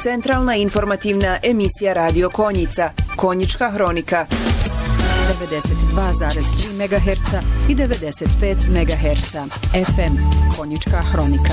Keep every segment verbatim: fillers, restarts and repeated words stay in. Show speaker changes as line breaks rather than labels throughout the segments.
Centralna informativna emisija Radio Konjica, Konjička hronika.
devedeset dva zarez tri megaherca i devedeset pet megaherca. F M, Konjička hronika.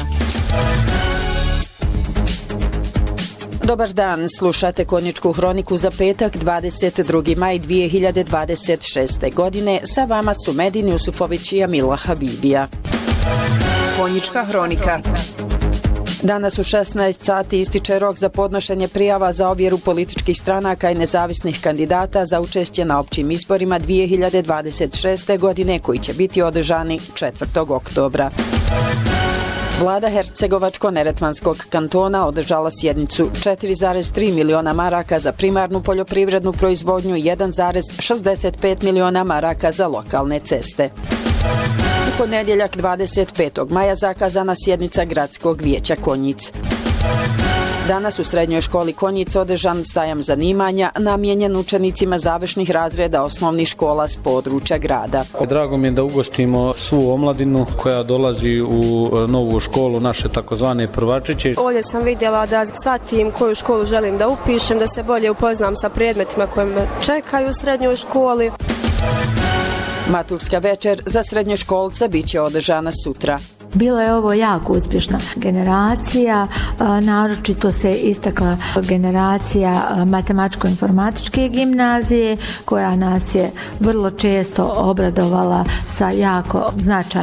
Dobar dan, slušate Konjičku hroniku za petak dvadeset drugi maj dvije hiljade dvadeset šeste. godine. Sa vama su Medin Jusufović i Amila Habibija.
Konjička hronika.
Danas u šesnaest sati ističe rok za podnošenje prijava za ovjeru političkih stranaka i nezavisnih kandidata za učešće na općim izborima dvije hiljade dvadeset šeste. godine koji će biti održani četvrtog oktobra. Vlada Hercegovačko-neretvanskog kantona održala sjednicu. četiri zarez tri miliona maraka za primarnu poljoprivrednu proizvodnju i jedan zarez šezdeset pet miliona maraka za lokalne ceste. U ponedjeljak dvadeset petog maja zakazana sjednica Gradskog vijeća Konjic. Danas u srednjoj školi Konjic održan sajam zanimanja namijenjen učenicima završnih razreda osnovnih škola s područja grada.
Drago mi je da ugostimo svu omladinu koja dolazi u novu školu, naše takozvane prvačiće.
Ovdje sam vidjela da shvatim koju školu želim da upišem, da se bolje upoznam sa predmetima koje me čekaju u srednjoj školi.
Maturska večer za srednjoškolce bit će održana sutra.
Bila je ovo jako uspješna generacija, naročito se istakla generacija matematičko-informatičke gimnazije koja nas je vrlo često obradovala sa jako značajnim